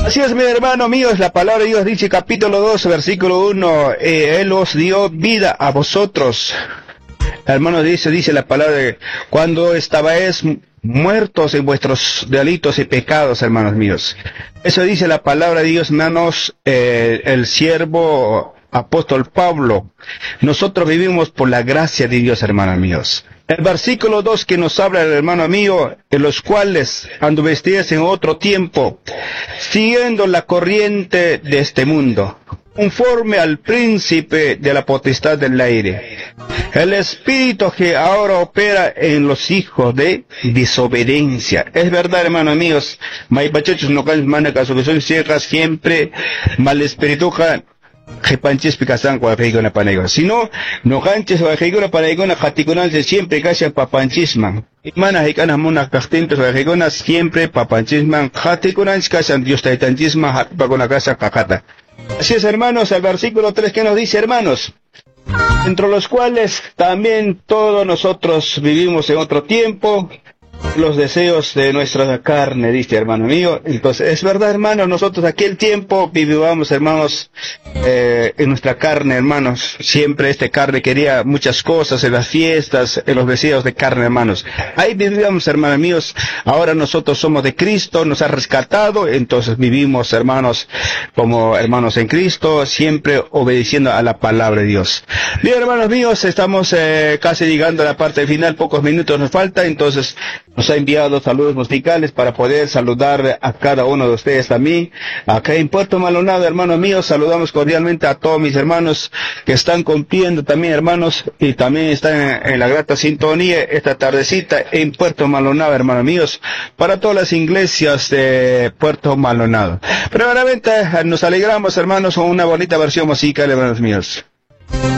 Así es, mi hermano mío, es la palabra de Dios, dice capítulo 2, versículo 1, Él os dio vida a vosotros. Hermano, dice la palabra de cuando estabais muertos en vuestros delitos y pecados, hermanos míos. Eso dice la palabra de Dios, hermanos, el siervo apóstol Pablo. Nosotros vivimos por la gracia de Dios, hermanos míos. El versículo 2 que nos habla el hermano mío, en los cuales anduvestíais en otro tiempo, siguiendo la corriente de este mundo, conforme al príncipe de la potestad del aire, el espíritu que ahora opera en los hijos de desobediencia. Es verdad, hermanos míos, maipachachos no can manacas que son ciegas siempre mal espíritu Jepanches picasan cuajeigona panegona. Si no, no canches cuajeigona panegona jaticonan siempre casi papanchisman. Mana hicana mona castentes cuajeigona siempre papanchisman jaticonan casi Dios taitantisman hatpagona casa cajata. Así es, hermanos, el versículo 3 que nos dice, hermanos, entre los cuales también todos nosotros vivimos en otro tiempo, los deseos de nuestra carne, dice hermano mío. Entonces, es verdad, hermano, nosotros aquel tiempo vivíamos, hermanos, en nuestra carne, hermanos. Siempre esta carne quería muchas cosas, en las fiestas, en los deseos de carne, hermanos. Ahí vivíamos, hermanos míos. Ahora nosotros somos de Cristo, nos ha rescatado, entonces vivimos, hermanos, como hermanos en Cristo, siempre obedeciendo a la palabra de Dios. Bien, hermanos míos, estamos casi llegando a la parte final, pocos minutos nos falta, entonces nos ha enviado saludos musicales para poder saludar a cada uno de ustedes también. Acá en Puerto Maldonado, hermanos míos, saludamos cordialmente a todos mis hermanos que están cumpliendo también, hermanos, y también están en la grata sintonía esta tardecita en Puerto Maldonado, hermanos míos, para todas las iglesias de Puerto Maldonado. Primeramente, nos alegramos, hermanos, con una bonita versión musical, hermanos míos.